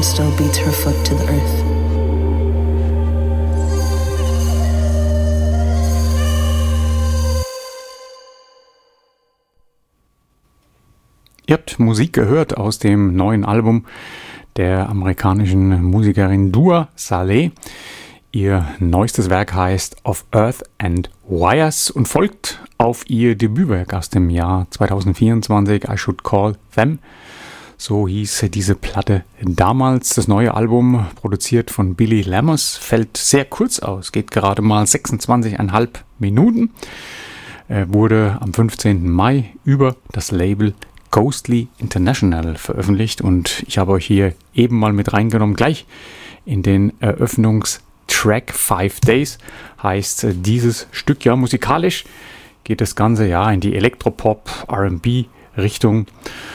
drum still beats her foot to the earth. Ihr habt Musik gehört aus dem neuen Album der amerikanischen Musikerin Dua Saleh. Ihr neuestes Werk heißt Of Earth and Wires und folgt auf ihr Debütwerk aus dem Jahr 2024, I Should Call Them. So hieß diese Platte damals. Das neue Album, produziert von Billy Lammers, fällt sehr kurz aus, geht gerade mal 26,5 Minuten. Wurde am 15. Mai über das Label Ghostly International veröffentlicht und ich habe euch hier eben mal mit reingenommen, gleich in den Eröffnungstrack 5 Days heißt dieses Stück. Ja, musikalisch geht das Ganze ja in die Elektropop, R&B Richtung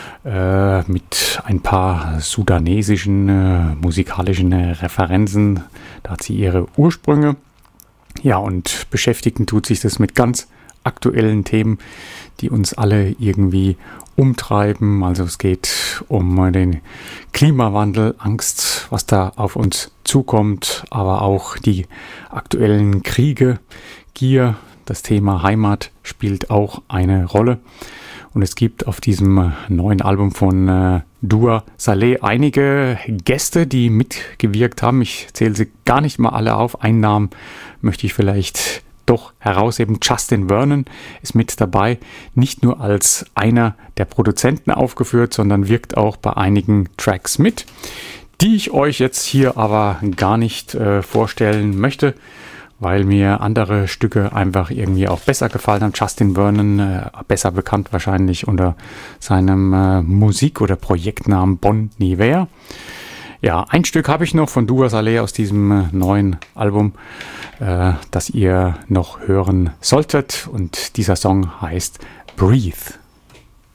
mit ein paar sudanesischen musikalischen Referenzen. Da hat sie ihre Ursprünge. Ja, und beschäftigen tut sich das mit ganz aktuellen Themen, die uns alle irgendwie umtreiben. Also es geht um den Klimawandel, Angst, was da auf uns zukommt, aber auch die aktuellen Kriege, Gier, das Thema Heimat spielt auch eine Rolle. Und es gibt auf diesem neuen Album von Dua Saleh einige Gäste, die mitgewirkt haben. Ich zähle sie gar nicht mal alle auf. Einen Namen möchte ich vielleicht doch herausheben. Justin Vernon ist mit dabei, nicht nur als einer der Produzenten aufgeführt, sondern wirkt auch bei einigen Tracks mit, die ich euch jetzt hier aber gar nicht vorstellen möchte, weil mir andere Stücke einfach irgendwie auch besser gefallen haben. Justin Vernon, besser bekannt wahrscheinlich unter seinem Musik- oder Projektnamen Bon Iver. Ja, ein Stück habe ich noch von Dua Saleh aus diesem neuen Album, das ihr noch hören solltet. Und dieser Song heißt Breathe.